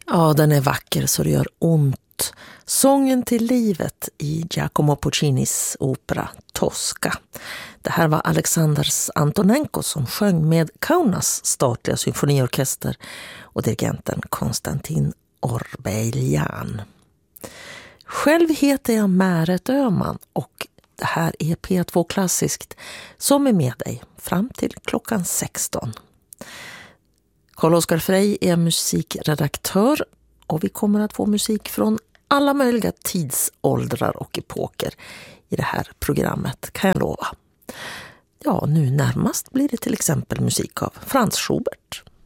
Ja, den är vacker så det gör ont. Sången till livet i Giacomo Puccinis opera Tosca. Det här var Alexanders Antonenko som sjöng med Kaunas statliga symfoniorkester och dirigenten Konstantin Orbelian. Själv heter jag Märet Öhman och det här är P2 Klassiskt som är med dig fram till klockan 16. Carl-Oskar Frey är musikredaktör och vi kommer att få musik från alla möjliga tidsåldrar och epoker i det här programmet, kan jag lova. Ja, nu närmast blir det till exempel musik av Franz Schubert.